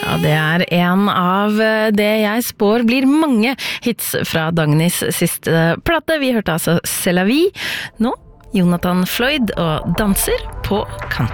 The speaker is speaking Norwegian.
Ja, det en av det jeg spår blir mange hits fra Dagnys siste plate. Vi hørte altså C'est la vie. Nå, Jonathan Floyd og Danser på kant.